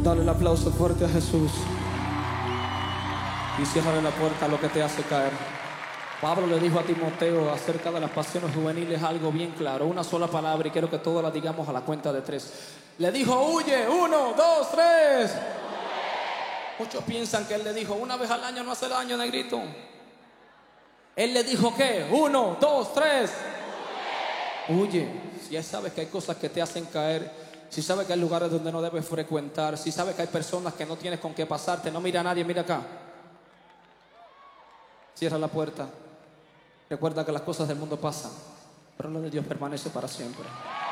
Dale el aplauso fuerte a Jesús. Y ciérrale la puerta a lo que te hace caer. Pablo le dijo a Timoteo acerca de las pasiones juveniles algo bien claro. Una sola palabra y quiero que todos la digamos a la cuenta de 3. Le dijo, huye. 1, 2, 3. Muchos piensan que él le dijo, una vez al año no hace daño, negrito. Él le dijo, ¿qué? 1, 2, 3. Huye. Si ya sabes que hay cosas que te hacen caer, si sabes que hay lugares donde no debes frecuentar, si sabes que hay personas que no tienes con qué pasarte, no mira a nadie, mira acá. Cierra la puerta. Recuerda que las cosas del mundo pasan, pero lo de Dios permanece para siempre.